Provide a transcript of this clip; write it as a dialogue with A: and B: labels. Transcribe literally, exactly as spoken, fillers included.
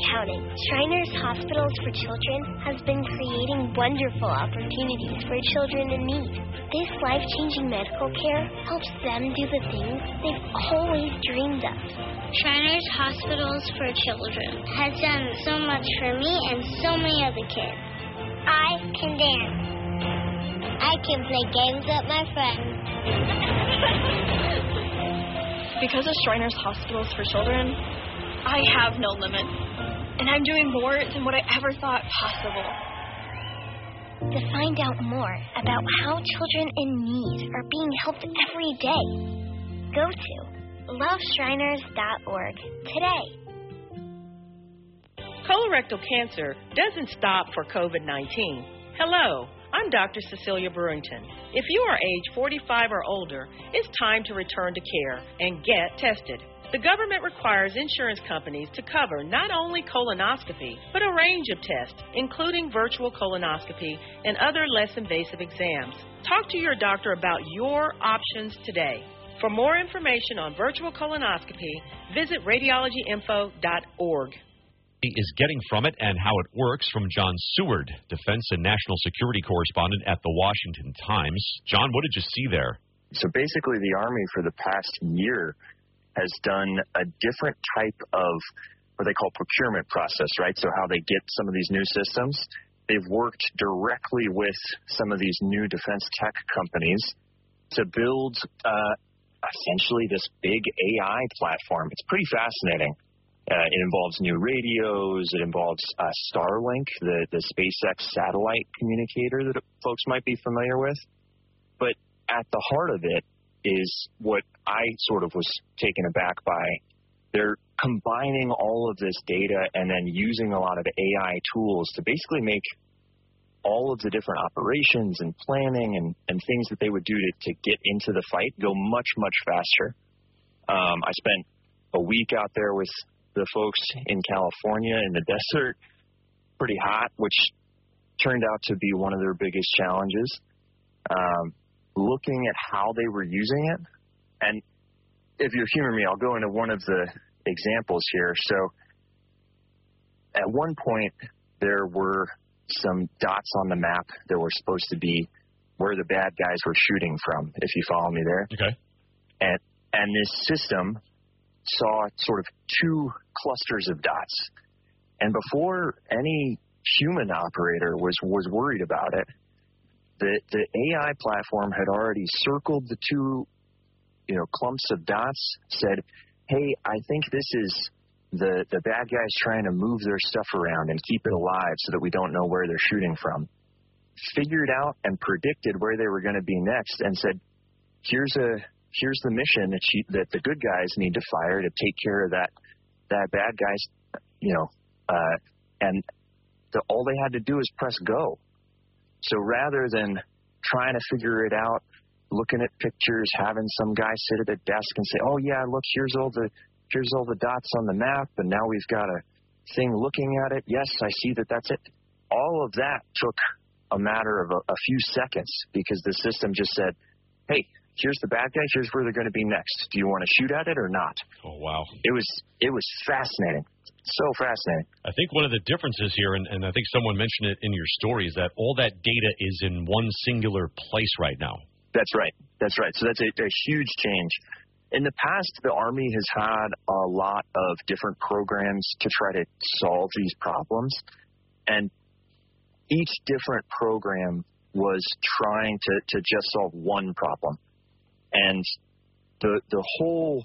A: counting. Shriners Hospitals for Children has been creating wonderful opportunities for children in need. This life-changing medical care helps them do the things they've always dreamed of.
B: Shriners Hospitals for Children has done so much for me and so many other kids. I can dance. I can play games with my friends.
C: Because of Shriners Hospitals for Children, I have no limits, and I'm doing more than what I ever thought possible.
A: To find out more about how children in need are being helped every day, go to love shriners dot org today.
D: Colorectal cancer doesn't stop for COVID nineteen. Hello, I'm Doctor Cecilia Brewington. If you are age forty-five or older, it's time to return to care and get tested. The government requires insurance companies to cover not only colonoscopy, but a range of tests, including virtual colonoscopy and other less invasive exams. Talk to your doctor about your options today. For more information on virtual colonoscopy, visit radiology info dot org.
E: Is getting from it and how it works from John Seward, defense and national security correspondent at the Washington Times. John, what did you see there?
F: So basically the Army for the past year has done a different type of what they call procurement process, right? So how they get some of these new systems. They've worked directly with some of these new defense tech companies to build uh, essentially this big A I platform. It's pretty fascinating. Uh, it involves new radios. It involves uh, Starlink, the, the SpaceX satellite communicator that folks might be familiar with. But at the heart of it is what I sort of was taken aback by. They're combining all of this data and then using a lot of A I tools to basically make all of the different operations and planning and, and things that they would do to, to get into the fight go much, much faster. Um, I spent a week out there with the folks in California in the desert, pretty hot, which turned out to be one of their biggest challenges. Um, looking at how they were using it, and if you'll humor me, I'll go into one of the examples here. So at one point, there were some dots on the map that were supposed to be where the bad guys were shooting from, if you follow me there.
E: Okay.
F: And, and this system saw sort of two clusters of dots. And before any human operator was, was worried about it, the, the A I platform had already circled the two, you know, clumps of dots, said, hey, I think this is the, the bad guys trying to move their stuff around and keep it alive so that we don't know where they're shooting from. Figured out and predicted where they were going to be next and said, here's a here's the mission that you, that the good guys need to fire to take care of that that bad guys, you know, uh, and the, all they had to do is press go. So rather than trying to figure it out, looking at pictures, having some guy sit at a desk and say, oh yeah, look, here's all the here's all the dots on the map, and now we've got a thing looking at it. Yes, I see that that's it. All of that took a matter of a, a few seconds because the system just said, hey, here's the bad guy, here's where they're going to be next. Do you want to shoot at it or not?
E: Oh, wow.
F: It was it was fascinating. So fascinating.
E: I think one of the differences here, and, and I think someone mentioned it in your story, is that all that data is in one singular place right now.
F: That's right. That's right. So that's a, a huge change. In the past, the Army has had a lot of different programs to try to solve these problems. And each different program was trying to, to just solve one problem. And the the whole